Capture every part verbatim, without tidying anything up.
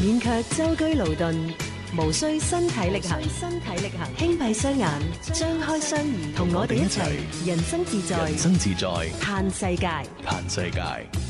免卻舟車勞頓，無需身體力行，身體力行，輕閉雙眼，張開雙耳，同我哋一齊，人生自在， 人生自在， 嘆世界， 嘆世界。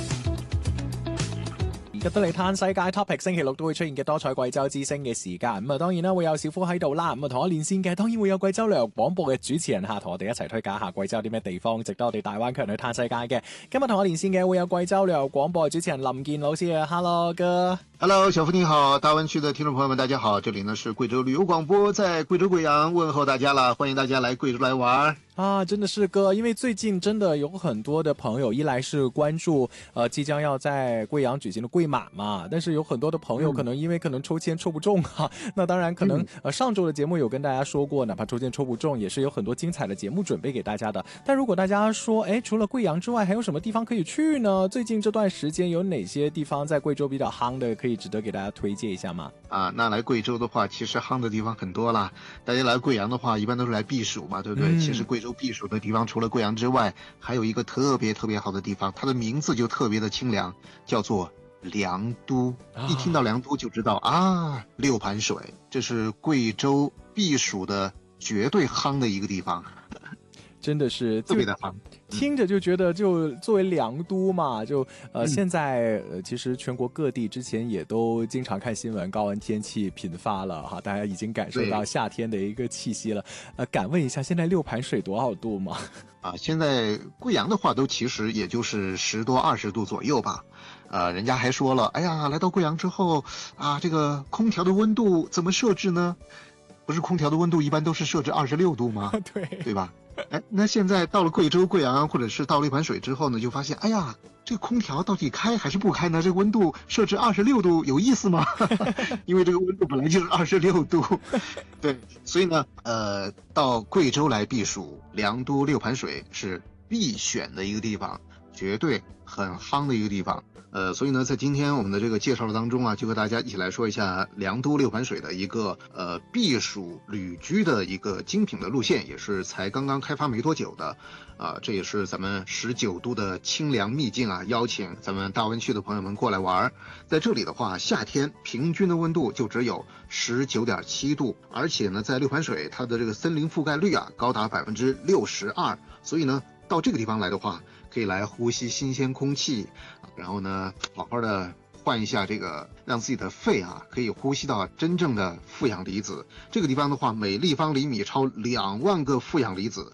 入到嚟嘆世界 topic， 星期六都會出現嘅多彩貴州之聲嘅時間，咁啊當然啦會有小夫喺度啦，咁啊同我連線嘅當然會有貴州旅遊廣播嘅主持人嚇，同我哋一齊推介下貴州有啲咩地方值得我哋大灣區人去嘆世界嘅。今日同我連線嘅會有貴州旅遊廣播嘅主持人林健老師啊 ，Hello 哥 ，Hello 小夫你好，大灣區的聽眾朋友們大家好，這裡呢是貴州旅遊廣播，在貴州貴陽問候大家啦，歡迎大家來貴州來玩。 啊，真的是哥，因為最近真的有很多的朋友，一來是關注呃即將要在貴陽舉行的貴馬嘛，但是有很多的朋友可能因為可能抽籤抽不中哈、嗯，那當然可能、嗯、呃上周的節目有跟大家說過，哪怕抽籤抽不中，也是有很多精彩的節目準備給大家的。但如果大家說，誒除了貴陽之外，還有什麼地方可以去呢？最近這段時間有哪些地方在貴州比較夯的，可以值得給大家推薦一下嗎？ 啊，那來貴州的話，其實夯的地方很多啦。大家來貴陽的話，一般都是來避暑嘛，對不對？嗯、其實貴州避暑的地方除了貴陽之外，還有一個特別特別好的地方，它的名字就特別的清涼，叫做涼都。一聽到涼都就知道啊，六盤水，這是貴州避暑的絕對夯的一個地方。 真的是特別的夯， 聽着就覺得就作為涼都嘛，就呃、嗯、現在呃其實全國各地之前也都經常看新聞，高溫天氣頻發了哈，大家已經感受到夏天的一個氣息了。呃，敢問一下，現在六盤水多少度嗎？ 啊，現在貴陽的話都其實也就是十多二十度左右吧。呃，人家還說了，哎呀，來到貴陽之後啊，這個空調的溫度怎麼設置呢？不是空調的溫度一般都是設置二十六度嗎？ 對， 對吧？哎，那現在到了貴州貴陽或者是到了六盤水之後呢，就發現，哎呀，這個空調到底開還是不開呢？這個溫度設置二十六度有意思嗎？因為這個溫度本來就是二十六度，對，所以呢，呃，到貴州來避暑，涼都六盤水是必選的一個地方，絕對很夯的一個地方。呃，所以呢，在今天我們的這個介紹的當中啊，就和大家一起來說一下涼都六盤水的一個呃避暑旅居的一個精品的路線，也是才剛剛開發沒多久的，啊、呃，這也是咱們十九都的清涼秘境啊，邀請咱們大灣區的朋友們過來玩。在這裡的話，夏天平均的溫度就只有十九點七度，而且呢，在六盤水它的這個森林覆蓋率啊高達百分之六十二，所以呢，到這個地方來的話，可以來呼吸新鮮空氣，然後呢，好好的換一下這個，讓自己的肺啊可以呼吸到真正的負氧離子。這個地方的話，每立方厘米超兩萬個負氧離子，